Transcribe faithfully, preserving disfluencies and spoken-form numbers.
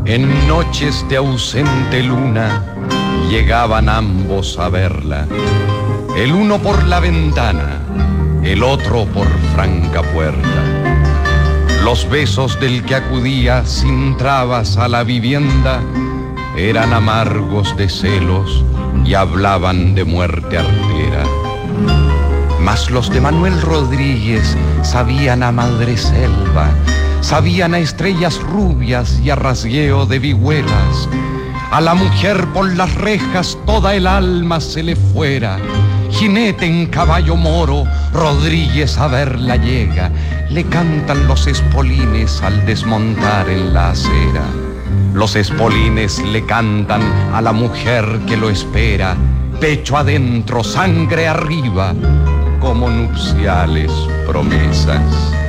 En noches de ausente luna llegaban ambos a verla, el uno por la ventana, el otro por franca puerta. Los besos del que acudía sin trabas a la vivienda eran amargos de celos y hablaban de muerte artera. Mas los de Manuel Rodríguez sabían a madreselva, sabían a estrellas rubias y a rasgueo de vihuelas. A la mujer por las rejas toda el alma se le fuera. Jinete en caballo moro, Rodríguez a verla llega. Le cantan los espolines al desmontar en la acera. Los espolines le cantan a la mujer que lo espera. Pecho adentro, sangre arriba, como nupciales promesas.